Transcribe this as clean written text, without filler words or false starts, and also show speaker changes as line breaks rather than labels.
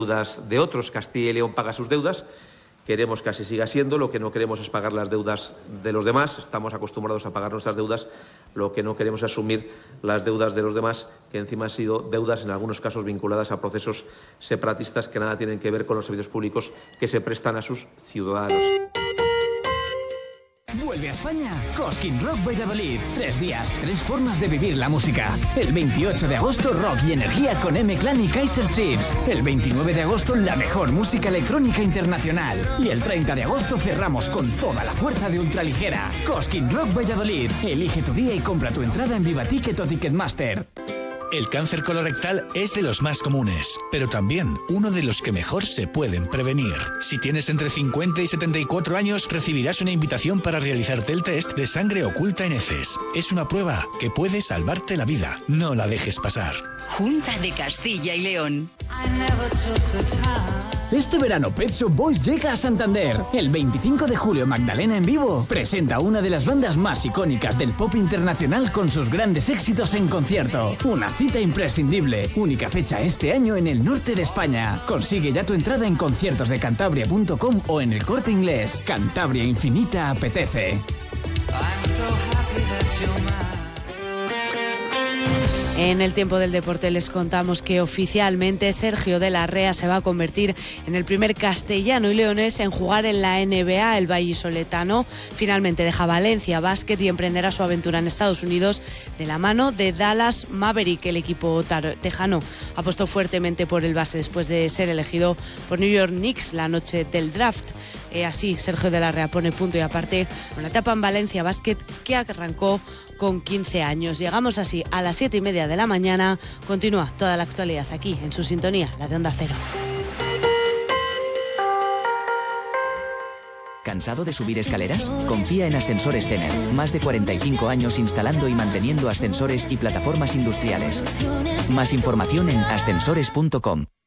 deudas de otros. Castilla y León paga sus deudas. Queremos que así siga siendo. Lo que no queremos es pagar las deudas de los demás. Estamos acostumbrados a pagar nuestras deudas. Lo que no queremos es asumir las deudas de los demás, que encima han sido deudas en algunos casos vinculadas a procesos separatistas que nada tienen que ver con los servicios públicos que se prestan a sus ciudadanos.
Vuelve a España Cosquín Rock Valladolid. 3 días, 3 formas de vivir la música. El 28 de agosto, rock y energía con M-Clan y Kaiser Chiefs. El 29 de agosto, la mejor música electrónica internacional. Y el 30 de agosto cerramos con toda la fuerza de ultraligera. Cosquín Rock Valladolid. Elige tu día y compra tu entrada en Vivaticket o Ticketmaster.
El cáncer colorectal es de los más comunes, pero también uno de los que mejor se pueden prevenir. Si tienes entre 50 y 74 años, recibirás una invitación para realizarte el test de sangre oculta en heces. Es una prueba que puede salvarte la vida. No la dejes pasar.
Junta de Castilla y León.
Este verano Pet Shop Boys llega a Santander. El 25 de julio Magdalena en vivo presenta una de las bandas más icónicas del pop internacional con sus grandes éxitos en concierto. Una cita imprescindible. Única fecha este año en el norte de España. Consigue ya tu entrada en conciertosdecantabria.com o en El Corte Inglés. Cantabria Infinita apetece.
En el tiempo del deporte les contamos que oficialmente Sergio de la Rea se va a convertir en el primer castellano y leonés en jugar en la NBA. El vallisoletano finalmente deja Valencia Basket y emprenderá su aventura en Estados Unidos de la mano de Dallas Maverick. El equipo tejano apostó fuertemente por el base después de ser elegido por New York Knicks la noche del draft. Así Sergio de la Rea pone punto y aparte una etapa en Valencia Basket que arrancó con 15 años. Llegamos así a las 7:30 de la mañana. Continúa toda la actualidad aquí en su sintonía, la de Onda Cero.
¿Cansado de subir escaleras? Confía en Ascensores Zener. Más de 45 años instalando y manteniendo ascensores y plataformas industriales. Más información en ascensores.com.